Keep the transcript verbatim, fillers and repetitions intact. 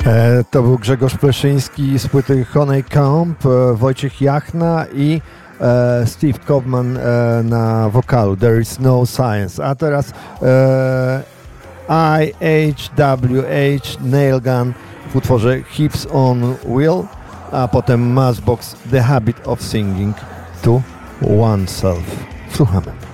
E, to był Grzegorz Pleszyński z płyty Honeycomb, e, Wojciech Jachna i e, Steve Kaufman e, na wokalu There is no science. A teraz e, I H W H Nailgun w utworze Hips on Wheel, a potem Massbox The Habit of Singing to Oneself. Słuchamy.